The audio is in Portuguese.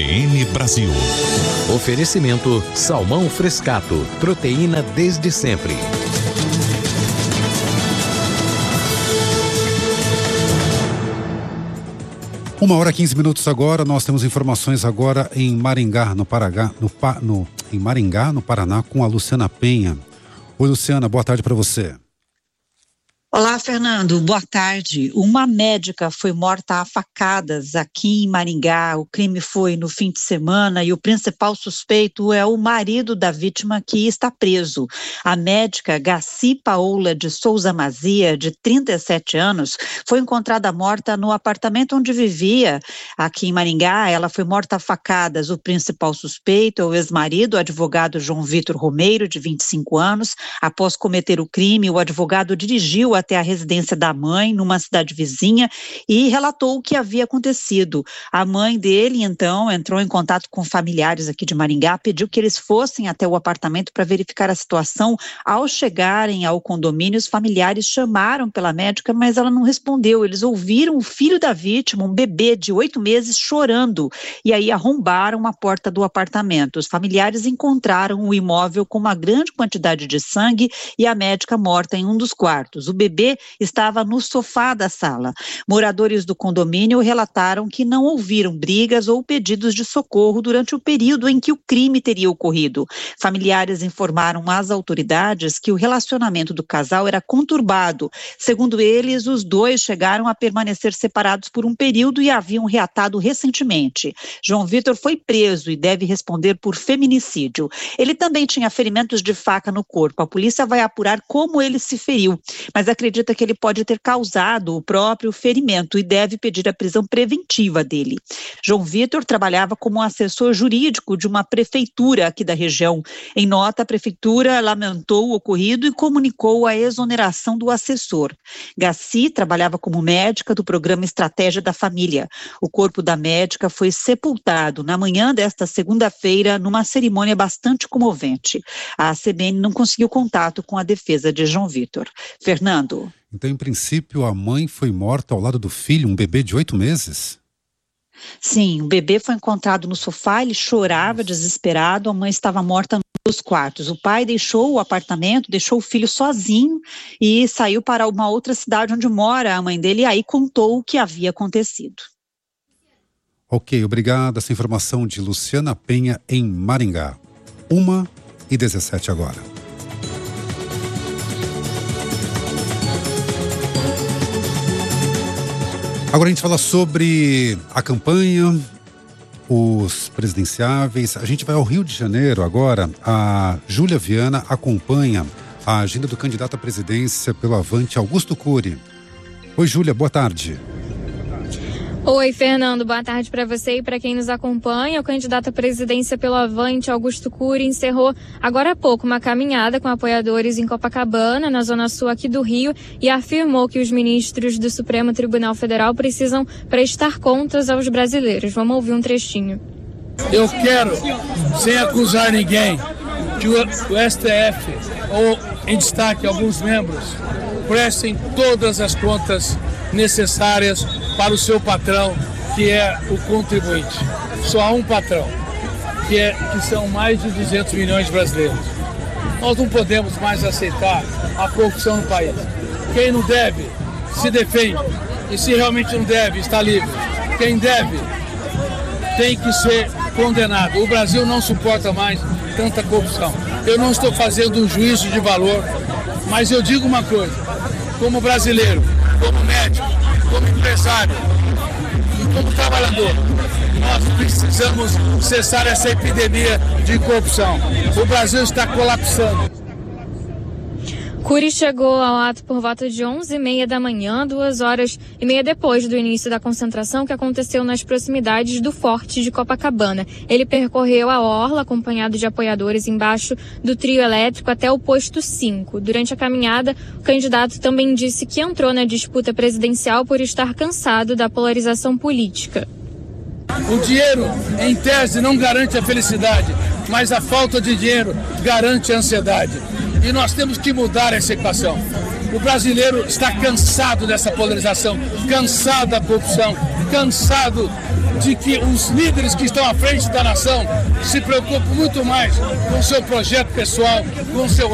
CBN Brasil. Oferecimento Salmão Frescato, proteína desde sempre. 1h15 agora. Nós temos informações agora em Maringá, em Maringá, no Paraná, com a Luciana Penha. Oi, Luciana, boa tarde para você. Olá, Fernando, boa tarde. Uma médica foi morta a facadas aqui em Maringá. O crime foi no fim de semana e o principal suspeito é o marido da vítima, que está preso. A médica Gaci Paola de Souza Mazia, de 37 anos, foi encontrada morta no apartamento onde vivia aqui em Maringá. Ela foi morta a facadas. O principal suspeito é o ex-marido, o advogado João Vitor Romeiro, de 25 anos. Após cometer o crime, o advogado dirigiu até a residência da mãe, numa cidade vizinha, e relatou o que havia acontecido. A mãe dele, então, entrou em contato com familiares aqui de Maringá, pediu que eles fossem até o apartamento para verificar a situação. Ao chegarem ao condomínio, os familiares chamaram pela médica, mas ela não respondeu. Eles ouviram o filho da vítima, um bebê de 8 meses, chorando, e aí arrombaram a porta do apartamento. Os familiares encontraram o imóvel com uma grande quantidade de sangue e a médica morta em um dos quartos. O bebê estava no sofá da sala. Moradores do condomínio relataram que não ouviram brigas ou pedidos de socorro durante o período em que o crime teria ocorrido. Familiares informaram às autoridades que o relacionamento do casal era conturbado. Segundo eles, os dois chegaram a permanecer separados por um período e haviam reatado recentemente. João Vitor foi preso e deve responder por feminicídio. Ele também tinha ferimentos de faca no corpo. A polícia vai apurar como ele se feriu, mas acredita que ele pode ter causado o próprio ferimento e deve pedir a prisão preventiva dele. João Vitor trabalhava como assessor jurídico de uma prefeitura aqui da região. Em nota, a prefeitura lamentou o ocorrido e comunicou a exoneração do assessor. Gaci trabalhava como médica do programa Estratégia da Família. O corpo da médica foi sepultado na manhã desta segunda-feira numa cerimônia bastante comovente. A CBN não conseguiu contato com a defesa de João Vitor. Fernando. Então, em princípio, a mãe foi morta ao lado do filho, um bebê de 8 meses? Sim, o bebê foi encontrado no sofá, ele chorava desesperado, a mãe estava morta nos quartos. O pai deixou o apartamento, deixou o filho sozinho e saiu para uma outra cidade onde mora a mãe dele, e aí contou o que havia acontecido. Ok, obrigado. Essa informação de Luciana Penha em Maringá. 1h17 agora. Agora a gente fala sobre a campanha, os presidenciáveis. A gente vai ao Rio de Janeiro agora. A Júlia Viana acompanha a agenda do candidato à presidência pelo Avante, Augusto Cury. Oi, Júlia, boa tarde. Oi, Fernando, boa tarde para você e para quem nos acompanha. O candidato à presidência pelo Avante, Augusto Cury, encerrou agora há pouco uma caminhada com apoiadores em Copacabana, na zona sul aqui do Rio, e afirmou que os ministros do Supremo Tribunal Federal precisam prestar contas aos brasileiros. Vamos ouvir um trechinho. Eu quero, sem acusar ninguém, que o STF, ou em destaque alguns membros, prestem todas as contas necessárias para o seu patrão, que é o contribuinte. Só há um patrão, que são mais de 200 milhões de brasileiros. Nós não podemos mais aceitar a corrupção no país. Quem não deve, se defende. E se realmente não deve, está livre. Quem deve, tem que ser condenado. O Brasil não suporta mais tanta corrupção. Eu não estou fazendo um juízo de valor, mas eu digo uma coisa. Como brasileiro, como médico, como empresário e como trabalhador, nós precisamos cessar essa epidemia de corrupção. O Brasil está colapsando. Cury chegou ao ato por volta de 11h30 da manhã, 2h30 depois do início da concentração que aconteceu nas proximidades do Forte de Copacabana. Ele percorreu a orla acompanhado de apoiadores embaixo do trio elétrico até o posto 5. Durante a caminhada, o candidato também disse que entrou na disputa presidencial por estar cansado da polarização política. O dinheiro, em tese, não garante a felicidade, mas a falta de dinheiro garante a ansiedade. E nós temos que mudar essa equação. O brasileiro está cansado dessa polarização, cansado da corrupção, cansado de que os líderes que estão à frente da nação se preocupam muito mais com o seu projeto pessoal, com o seu